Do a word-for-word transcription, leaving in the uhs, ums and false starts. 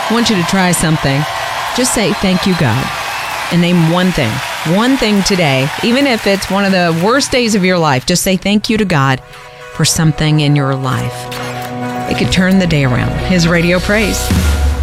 I want you to try something. Just say, thank you, God. And name one thing. One thing today. Even if it's one of the worst days of your life, just say thank you to God for something in your life. It could turn the day around. His Radio Praise.